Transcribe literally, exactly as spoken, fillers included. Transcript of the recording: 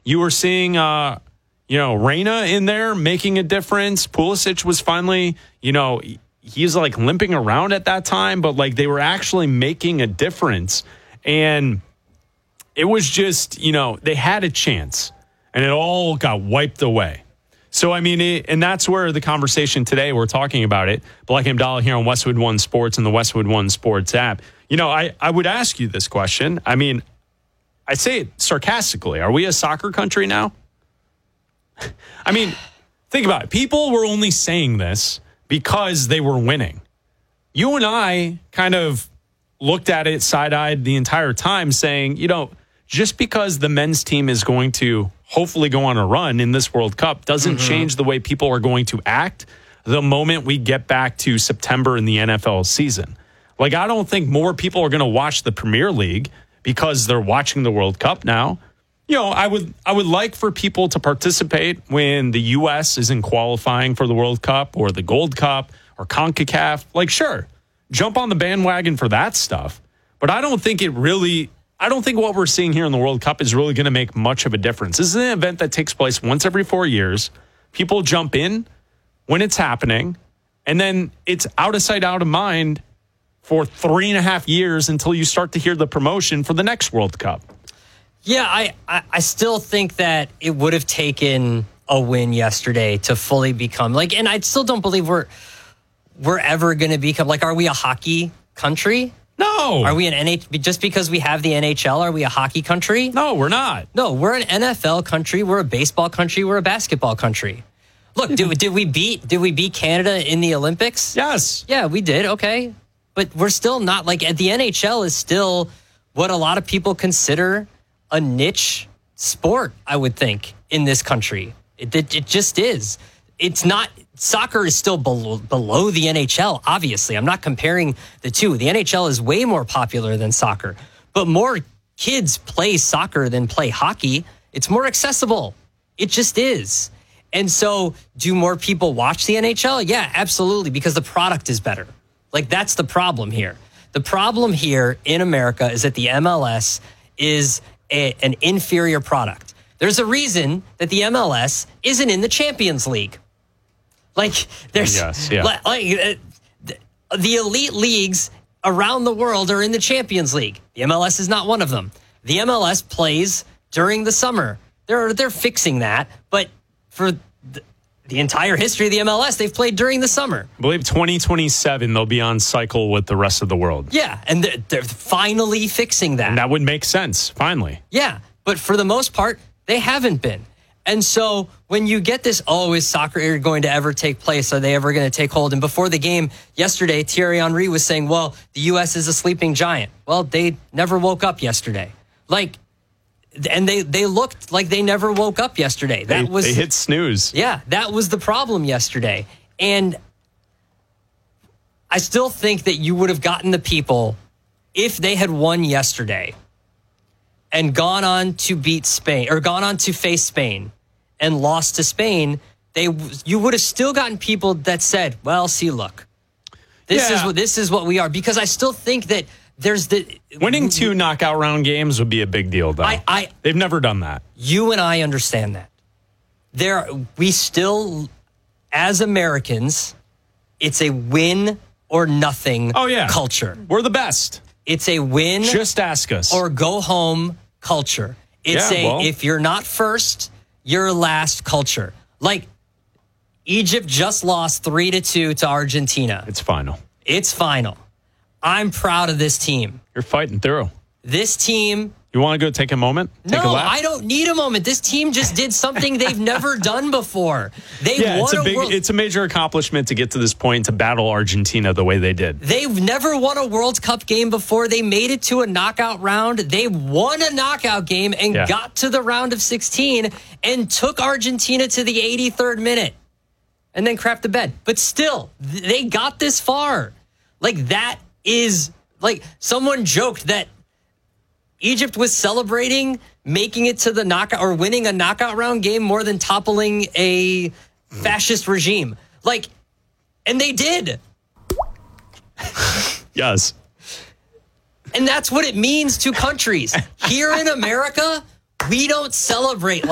You were seeing, uh, you know, Reyna in there making a difference. Pulisic was finally, you know, he's like limping around at that time, but like they were actually making a difference. And it was just, you know, they had a chance and it all got wiped away. So, I mean, it, and that's where the conversation today, we're talking about it. Black and Abdallah here on Westwood One Sports and the Westwood One Sports app. You know, I, I would ask you this question. I mean, I say it sarcastically. Are we a soccer country now? I mean, think about it. People were only saying this because they were winning. You and I kind of looked at it side-eyed the entire time saying, you know, just because the men's team is going to hopefully go on a run in this World Cup doesn't mm-hmm. change the way people are going to act the moment we get back to September in the N F L season. Like, I don't think more people are going to watch the Premier League because they're watching the World Cup now. You know, I would I would like for people to participate when the U S isn't qualifying for the World Cup or the Gold Cup or CONCACAF. Like, sure, jump on the bandwagon for that stuff. But I don't think it really, I don't think what we're seeing here in the World Cup is really going to make much of a difference. This is an event that takes place once every four years. People jump in when it's happening, and then it's out of sight, out of mind for three and a half years until you start to hear the promotion for the next World Cup. Yeah, I, I, I still think that it would have taken a win yesterday to fully become like, and I still don't believe we're we're ever going to become like, are we a hockey country? No. Are we an N H L? Just because we have the N H L, are we a hockey country? No, we're not. No, we're an N F L country. We're a baseball country. We're a basketball country. Look, did, did we beat did we beat Canada in the Olympics? Yes. Yeah, we did. Okay. But we're still not like the N H L is still what a lot of people consider a niche sport, I would think, in this country. It, it, it just is. It's not, soccer is still below, below the N H L, obviously. I'm not comparing the two. The N H L is way more popular than soccer, but more kids play soccer than play hockey. It's more accessible. It just is. And so do more people watch the N H L? Yeah, absolutely, because the product is better. Like, that's the problem here. The problem here in America is that the M L S is a, an inferior product. There's a reason that the M L S isn't in the Champions League. Like, there's yes, yeah. like, like uh, the elite leagues around the world are in the Champions League. The M L S is not one of them. The M L S plays during the summer. They're they're fixing that, but for the, the entire history of the M L S, they've played during the summer. I believe twenty twenty-seven, they'll be on cycle with the rest of the world. Yeah, and they're, they're finally fixing that. And that would make sense, finally. Yeah, but for the most part, they haven't been. And so when you get this, oh, is soccer going to ever take place? Are they ever going to take hold? And before the game yesterday, Thierry Henry was saying, well, the U S is a sleeping giant. Well, they never woke up yesterday. Like, and they, they looked like they never woke up yesterday. That they, was they hit snooze. Yeah, that was the problem yesterday. And I still think that you would have gotten the people if they had won yesterday and gone on to beat Spain or gone on to face Spain and lost to Spain. They you would have still gotten people that said, well, see, look, this yeah. is what this is what we are, because I still think that there's the winning two knockout round games would be a big deal, though. I, I, They've never done that. You and I understand that. There, we still, as Americans, it's a win or nothing oh, yeah. culture. We're the best. It's a win. Just ask us. Or go home culture. It's yeah, a, well. if you're not first, you're last culture. Like, Egypt just lost three to two to Argentina. It's final. It's final. I'm proud of this team. You're fighting through. This team. You want to go take a moment? Take no, a lap? I don't need a moment. This team just did something they've never done before. They yeah, won it's a, a big, world- it's a major accomplishment to get to this point, to battle Argentina the way they did. They've never won a World Cup game before. They made it to a knockout round. They won a knockout game and yeah. got to the round of sixteen and took Argentina to the eighty-third minute and then crapped the bed. But still, they got this far. Like, that is, like, someone joked that Egypt was celebrating making it to the knockout or winning a knockout round game more than toppling a fascist regime. Like, and they did. Yes. And that's what it means to countries. Here in America, we don't celebrate like